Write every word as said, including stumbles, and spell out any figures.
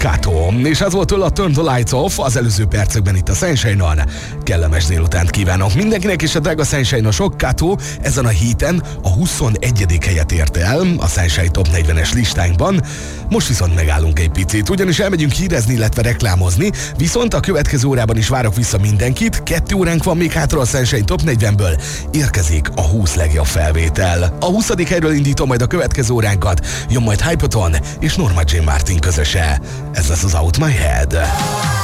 Kato, és ez volt tőle a Turn the Lights Off az előző percekben itt a Sunshine-on. Kellemes délutánt kívánok mindenkinek, és a drága Sunshine-osok. Kato ezen a héten a huszonegyedik helyet érte el a Sunshine Top negyvenes listánkban. Most viszont megállunk egy picit, ugyanis elmegyünk hírezni, illetve reklámozni, viszont a következő órában is várok vissza mindenkit. Kettő óránk van még hátra a Sunshine Top negyvenből. Érkezik a húsz legjobb felvétel. A huszadik helyről indítom majd a következő óránkat. Jön majd Hypaton és Norma Jean Martin közöse. Ez lesz az Out My Head.